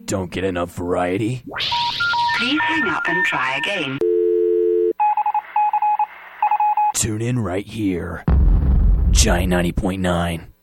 don't get enough variety? Please hang up and try again. Tune in right here. Giant 90.9.